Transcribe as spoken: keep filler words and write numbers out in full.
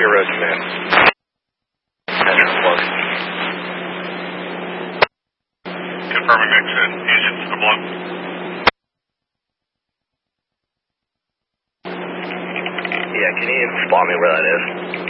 your resume. Enter plug. Confirming exit. Agent to the block. Yeah, can you spot me where that is?